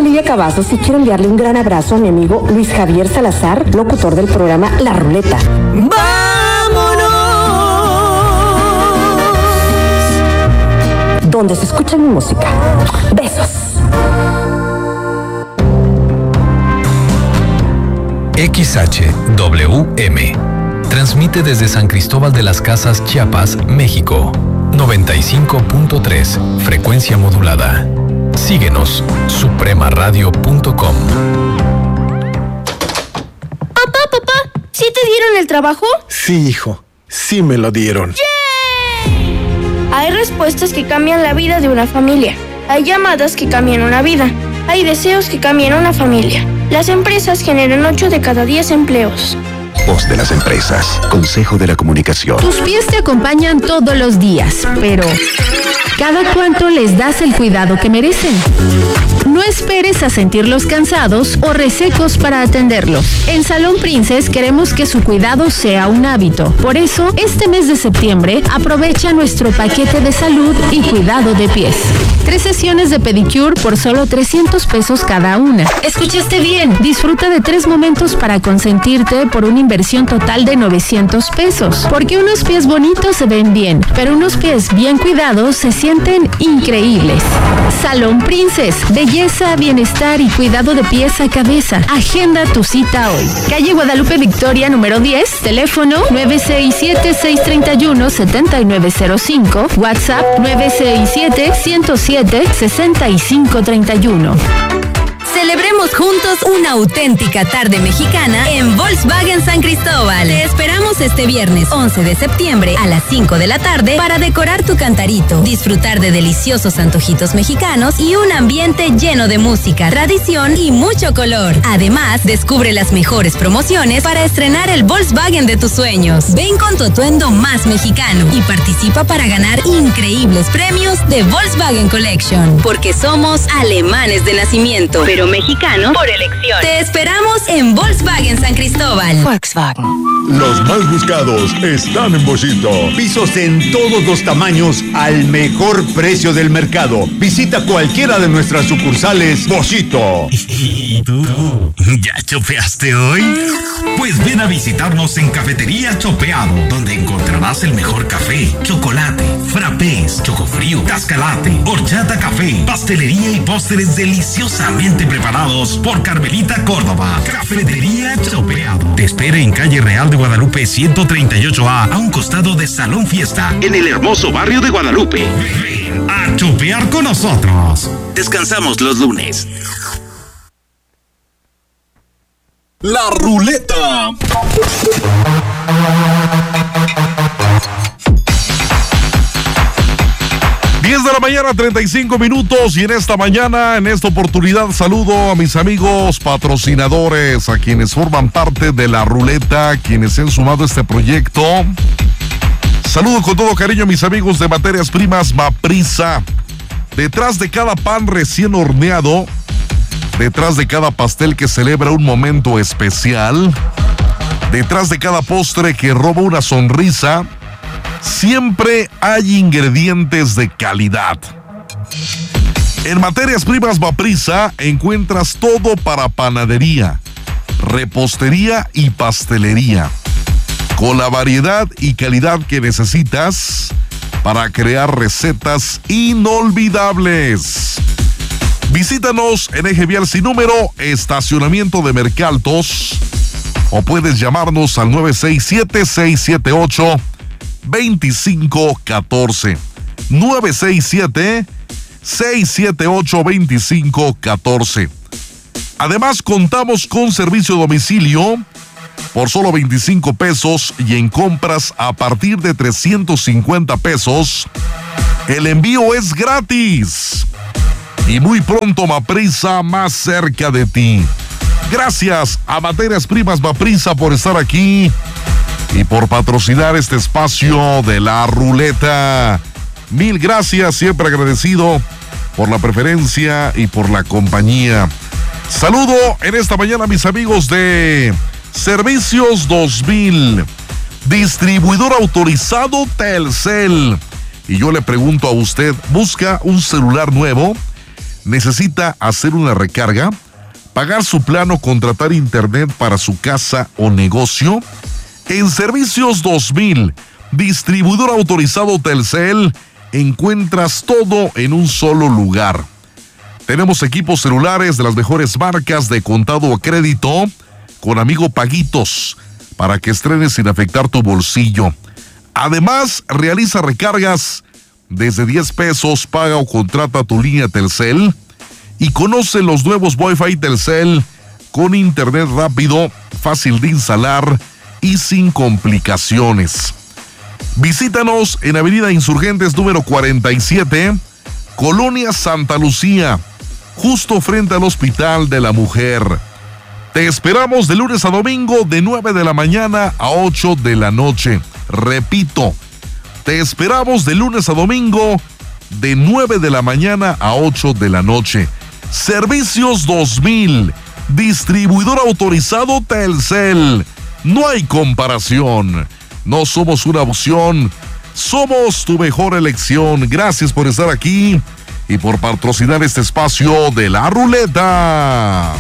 soy Lidia Cavazos y quiero enviarle un gran abrazo a mi amigo Luis Javier Salazar, locutor del programa La Ruleta. ¡Vámonos! Donde se escucha mi música. Besos. XHWM transmite desde San Cristóbal de las Casas, Chiapas, México. 95.3, frecuencia modulada. Síguenos, supremaradio.com. Papá, ¿sí te dieron el trabajo? Sí, hijo, sí me lo dieron. ¡Yay! Hay respuestas que cambian la vida de una familia. Hay llamadas que cambian una vida. Hay deseos que cambian una familia. Las empresas generan 8 de cada 10 empleos. Voz de las empresas. Consejo de la Comunicación. Tus pies te acompañan todos los días, pero ¿cada cuánto les das el cuidado que merecen? No esperes a sentirlos cansados o resecos para atenderlos. En Salón Princess queremos que su cuidado sea un hábito. Por eso, este mes de septiembre, aprovecha nuestro paquete de salud y cuidado de pies. 3 sesiones de pedicure por solo 300 pesos cada una. ¿Escuchaste bien? Disfruta de 3 momentos para consentirte por una inversión total de 900 pesos. Porque unos pies bonitos se ven bien, pero unos pies bien cuidados se sienten increíbles. Salón Princess, belleza, bienestar y cuidado de pies a cabeza. Agenda tu cita hoy. Calle Guadalupe Victoria, número 10, teléfono 967-631-7905, WhatsApp 967-107-6531. Celebremos juntos una auténtica tarde mexicana en Volkswagen San Cristóbal. Te esperamos este viernes 11 de septiembre a las 5 de la tarde para decorar tu cantarito, disfrutar de deliciosos antojitos mexicanos y un ambiente lleno de música, tradición y mucho color. Además, descubre las mejores promociones para estrenar el Volkswagen de tus sueños. Ven con tu atuendo más mexicano y participa para ganar increíbles premios de Volkswagen Collection. Porque somos alemanes de nacimiento, pero mexicanos por elección. Te esperamos en Volkswagen San Cristóbal. Volkswagen. Los más buscados están en Boschito. Pisos en todos los tamaños al mejor precio del mercado. Visita cualquiera de nuestras sucursales Boschito. ¿Y tú? ¿Ya chopeaste hoy? Pues ven a visitarnos en Cafetería Chopeado, donde encontrarás el mejor café, chocolate, frappés, chocofrío, cascalate, horchata café, pastelería y postres deliciosamente preparados por Carmelita Córdoba. Cafetería Chopeado. Te espera en Calle Real de Guadalupe 138A, a un costado de Salón Fiesta, en el hermoso barrio de Guadalupe. Ven a chopear con nosotros. Descansamos los lunes. La Ruleta. De la mañana, 35 minutos, y en esta mañana, en esta oportunidad, saludo a mis amigos patrocinadores, a quienes forman parte de La Ruleta, quienes se han sumado a este proyecto. Saludo con todo cariño a mis amigos de Materias Primas Maprisa. Detrás de cada pan recién horneado, detrás de cada pastel que celebra un momento especial, detrás de cada postre que roba una sonrisa, siempre hay ingredientes de calidad. En Materias Primas Maprisa encuentras todo para panadería, repostería y pastelería, con la variedad y calidad que necesitas para crear recetas inolvidables. Visítanos en Eje Vial Sin Número, estacionamiento de Mercaltos, o puedes llamarnos al 967-678-2514. 967-678-2514. Además, contamos con servicio a domicilio por solo 25 pesos y en compras a partir de 350 pesos. El envío es gratis. Y muy pronto Maprisa, más cerca de ti. Gracias a Materias Primas Maprisa por estar aquí y por patrocinar este espacio de La Ruleta. Mil gracias, siempre agradecido por la preferencia y por la compañía. Saludo en esta mañana a mis amigos de Servicios 2000, distribuidor autorizado Telcel. Y yo le pregunto a usted, ¿busca un celular nuevo? ¿Necesita hacer una recarga, pagar su plan o contratar internet para su casa o negocio? En Servicios 2000, distribuidor autorizado Telcel, encuentras todo en un solo lugar. Tenemos equipos celulares de las mejores marcas de contado a crédito con Amigo Paguitos para que estrenes sin afectar tu bolsillo. Además, realiza recargas desde 10 pesos, paga o contrata tu línea Telcel y conoce los nuevos Wi-Fi Telcel con internet rápido, fácil de instalar y sin complicaciones. Visítanos en Avenida Insurgentes número 47, Colonia Santa Lucía, justo frente al Hospital de la Mujer. Te esperamos de lunes a domingo de 9 de la mañana a 8 de la noche. Repito, te esperamos de lunes a domingo de 9 de la mañana a 8 de la noche. Servicios 2000, distribuidor autorizado Telcel. No hay comparación. No somos una opción, somos tu mejor elección. Gracias por estar aquí y por patrocinar este espacio de La Ruleta.